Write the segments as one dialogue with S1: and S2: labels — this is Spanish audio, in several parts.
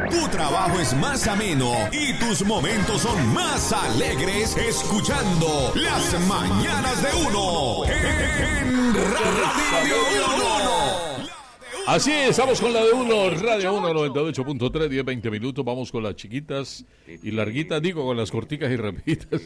S1: Tu trabajo es más ameno y tus momentos son más alegres escuchando Las Mañanas de Uno en Radio Uno.
S2: Así estamos con la de Uno, Radio 1, 98.3, 10-20 minutos. Vamos con las chiquitas y larguitas, digo, con las corticas y rapiditas.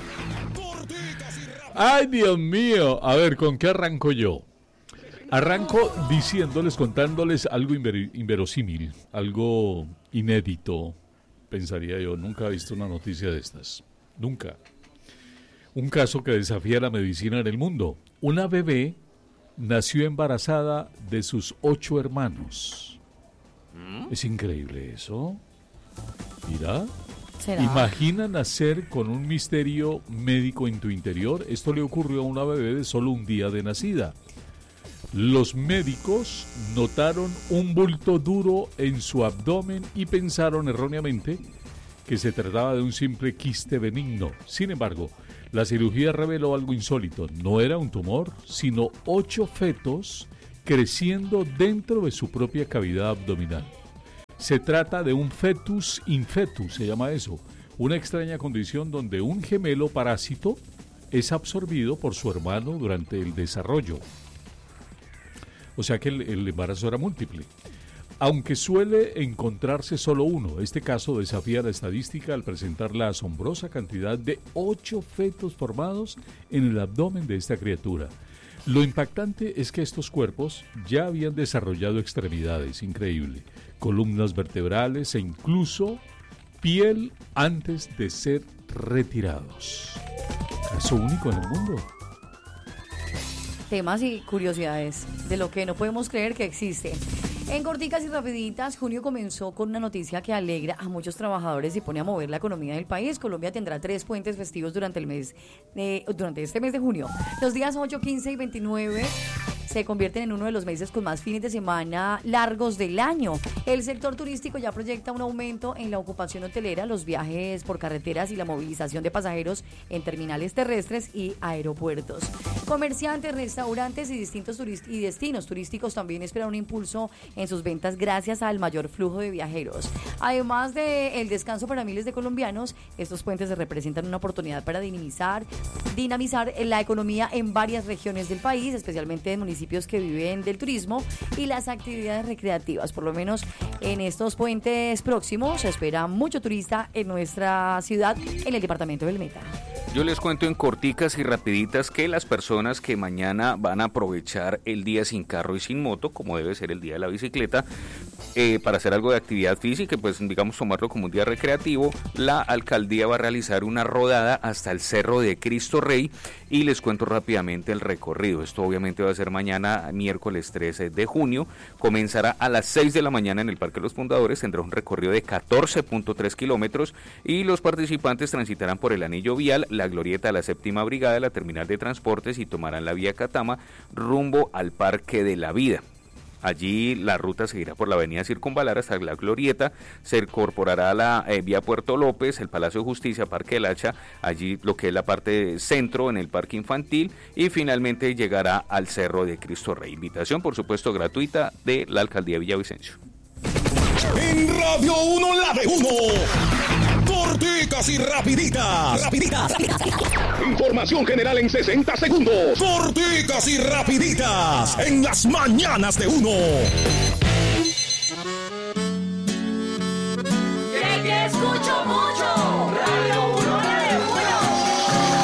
S2: Ay, Dios mío. A ver, ¿con qué arranco yo? Arranco diciéndoles, contándoles algo inverosímil, algo inédito, pensaría yo. Nunca he visto una noticia de estas. Nunca. Un caso que desafía la medicina en el mundo. Una bebé nació embarazada de sus 8 hermanos. Es increíble eso. Mira.
S3: ¿Será?
S2: Imagina nacer con un misterio médico en tu interior. Esto le ocurrió a una bebé de solo un día de nacida. Los médicos notaron un bulto duro en su abdomen y pensaron erróneamente que se trataba de un simple quiste benigno. Sin embargo, la cirugía reveló algo insólito. No era un tumor, sino 8 fetos creciendo dentro de su propia cavidad abdominal. Se trata de un fetus in fetu, se llama eso, una extraña condición donde un gemelo parásito es absorbido por su hermano durante el desarrollo. O sea que el embarazo era múltiple. Aunque suele encontrarse solo uno, este caso desafía la estadística al presentar la asombrosa cantidad de 8 fetos formados en el abdomen de esta criatura. Lo impactante es que estos cuerpos ya habían desarrollado extremidades, increíble, columnas vertebrales e incluso piel antes de ser retirados. Caso único en el mundo.
S3: Temas y curiosidades de lo que no podemos creer que existe. En corticas y rapiditas, junio comenzó con una noticia que alegra a muchos trabajadores y pone a mover la economía del país. Colombia tendrá 3 puentes festivos durante este mes de junio. Los días 8, 15 y 29 se convierten en uno de los meses con más fines de semana largos del año. El sector turístico ya proyecta un aumento en la ocupación hotelera, los viajes por carreteras y la movilización de pasajeros en terminales terrestres y aeropuertos. Comerciantes, restaurantes y destinos turísticos también esperan un impulso en sus ventas gracias al mayor flujo de viajeros. Además del descanso para miles de colombianos, estos puentes representan una oportunidad para dinamizar la economía en varias regiones del país, especialmente en municipios que viven del turismo y las actividades recreativas. Por lo menos en estos puentes próximos se espera mucho turista en nuestra ciudad, en el departamento del Meta.
S4: Yo les cuento en corticas y rapiditas que las personas que mañana van a aprovechar el día sin carro y sin moto, como debe ser el día de la bicicleta, para hacer algo de actividad física, pues digamos tomarlo como un día recreativo, la alcaldía va a realizar una rodada hasta el Cerro de Cristo Rey y les cuento rápidamente el recorrido. Esto obviamente va a ser mañana, miércoles 13 de junio, comenzará a las 6 de la mañana en el Parque de los Fundadores, tendrá un recorrido de 14.3 kilómetros y los participantes transitarán por el anillo vial, la glorieta de la Séptima Brigada, la terminal de transportes y tomarán la vía Catama rumbo al Parque de la Vida. Allí la ruta seguirá por la avenida Circunvalar hasta la glorieta, se incorporará a la vía Puerto López, el Palacio de Justicia, Parque del Hacha, allí lo que es la parte centro en el Parque Infantil y finalmente llegará al Cerro de Cristo Rey. Invitación, por supuesto, gratuita de la Alcaldía de Villavicencio.
S1: En Radio 1, la de Uno. Corticas y rapiditas. Información general en 60 segundos. Corticas y rapiditas. En las mañanas de Uno.